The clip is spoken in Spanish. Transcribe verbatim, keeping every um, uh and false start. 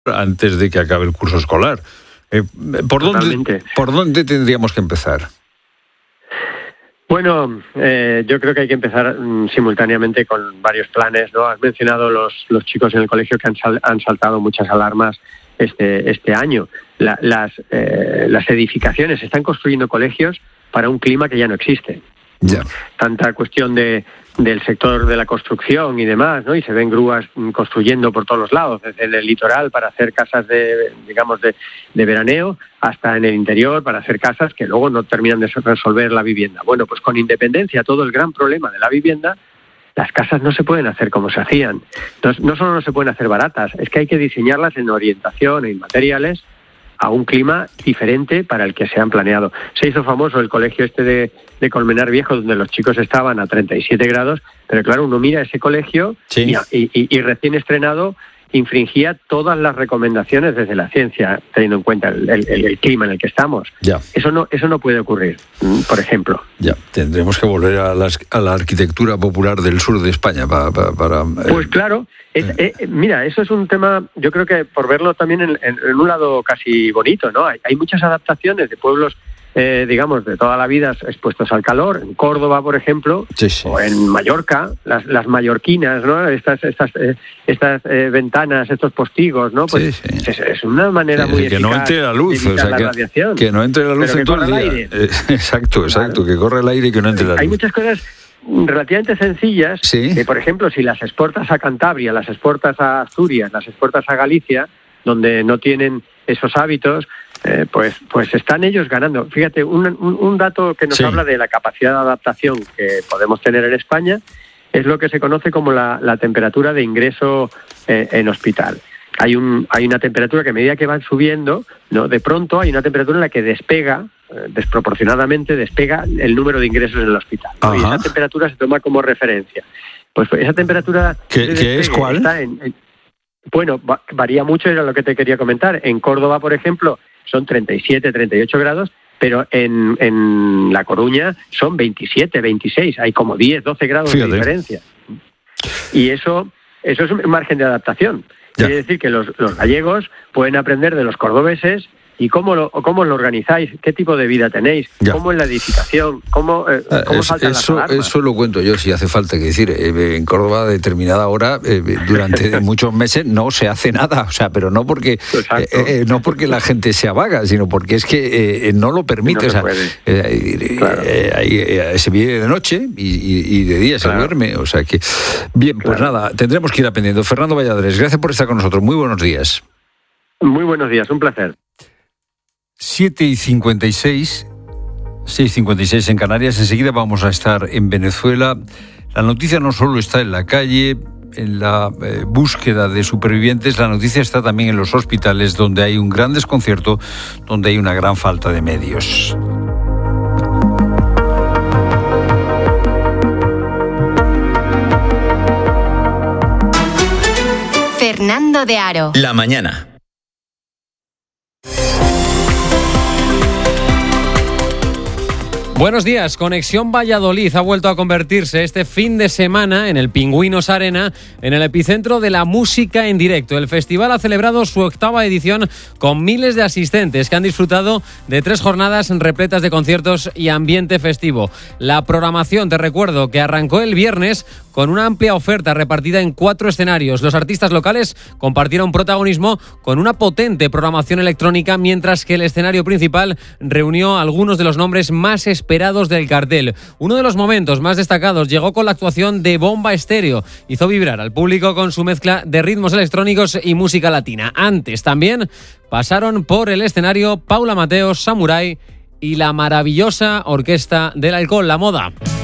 antes de que acabe el curso escolar. Eh, ¿por, dónde, ¿Por dónde tendríamos que empezar? Bueno, eh, yo creo que hay que empezar mm, simultáneamente con varios planes, ¿no? Has mencionado los, los chicos en el colegio que han, sal, han saltado muchas alarmas este, este año. La, las, eh, las edificaciones están construyendo colegios para un clima que ya no existe. Ya. Tanta cuestión de del sector de la construcción y demás, ¿no? Y se ven grúas construyendo por todos los lados, desde el litoral para hacer casas de, digamos, de, de veraneo, hasta en el interior para hacer casas que luego no terminan de resolver la vivienda. Bueno, pues con independencia, todo el gran problema de la vivienda, las casas no se pueden hacer como se hacían. Entonces, no solo no se pueden hacer baratas, es que hay que diseñarlas en orientación e en materiales a un clima diferente para el que se han planeado. Se hizo famoso el colegio este de, de Colmenar Viejo, donde los chicos estaban a treinta y siete grados, pero claro, uno mira ese colegio sí. y, y, y recién estrenado infringía todas las recomendaciones desde la ciencia, teniendo en cuenta el, el, el clima en el que estamos. Ya. Eso no eso no puede ocurrir, por ejemplo. Ya, tendremos que volver a, las, a la arquitectura popular del sur de España para... para, para eh. Pues claro, es, eh, mira, eso es un tema, yo creo que por verlo también en, en, en un lado casi bonito, ¿no? Hay, hay muchas adaptaciones de pueblos, eh, digamos, de toda la vida expuestos al calor. En Córdoba, por ejemplo, sí, sí. o en Mallorca, las, las mallorquinas, ¿no? Estas estas eh, estas eh, ventanas, estos postigos, ¿no? Pues sí, sí. Es, es una manera sí, muy que eficaz no entre la luz, de o sea, la que, radiación. Que no entre la luz en todo el día. Aire. Eh, exacto, exacto, claro. Que corre el aire y que no entre la luz. Hay muchas cosas relativamente sencillas, sí. que por ejemplo, si las exportas a Cantabria, las exportas a Asturias, las exportas a Galicia, donde no tienen esos hábitos, eh, pues pues están ellos ganando. Fíjate, un, un, un dato que nos sí. habla de la capacidad de adaptación que podemos tener en España es lo que se conoce como la, la temperatura de ingreso eh, en hospital. Hay un hay una temperatura que a medida que van subiendo, ¿no? De pronto hay una temperatura en la que despega, eh, desproporcionadamente despega el número de ingresos en el hospital, ¿no? Y esa temperatura se toma como referencia. Pues esa temperatura... ¿Qué, de ¿qué es cuál? Está en, en, bueno, va, varía mucho, era lo que te quería comentar. En Córdoba, por ejemplo, son treinta y siete, treinta y ocho grados, pero en, en La Coruña son veintisiete, veintiséis, hay como diez, doce grados Fíjate. de diferencia. Y eso, eso es un margen de adaptación. Ya. Quiere decir que los, los gallegos pueden aprender de los cordobeses y cómo lo, cómo lo organizáis, qué tipo de vida tenéis, ya. cómo es la edificación, cómo, eh, cómo es, saltan eso, las alarmas. Eso lo cuento yo, si hace falta que decir. Eh, en Córdoba, a determinada hora, eh, durante muchos meses, no se hace nada. O sea, pero no porque eh, eh, no porque la gente sea vaga, sino porque es que eh, no lo permite. No o sea, eh, claro. eh, eh, se vive de noche y, y, y de día claro. se duerme. O sea que, bien, pues claro. nada, tendremos que ir aprendiendo. Fernando Valladares, gracias por estar con nosotros. Muy buenos días. Muy buenos días, un placer. siete y cincuenta y seis, seis y cincuenta y seis en Canarias. Enseguida vamos a estar en Venezuela. La noticia no solo está en la calle, en la eh, búsqueda de supervivientes, la noticia está también en los hospitales, donde hay un gran desconcierto, donde hay una gran falta de medios. Fernando de Aro. La mañana. Buenos días. Conexión Valladolid ha vuelto a convertirse este fin de semana en el Pingüinos Arena en el epicentro de la música en directo. El festival ha celebrado su octava edición con miles de asistentes que han disfrutado de tres jornadas repletas de conciertos y ambiente festivo. La programación, te recuerdo, que arrancó el viernes con una amplia oferta repartida en cuatro escenarios. Los artistas locales compartieron protagonismo con una potente programación electrónica, mientras que el escenario principal reunió a algunos de los nombres más esperados del cartel. Uno de los momentos más destacados llegó con la actuación de Bomba Estéreo. Hizo vibrar al público con su mezcla de ritmos electrónicos y música latina. Antes también pasaron por el escenario Paula Mateos, Samurai y la maravillosa Orquesta del Alcohol, La Moda.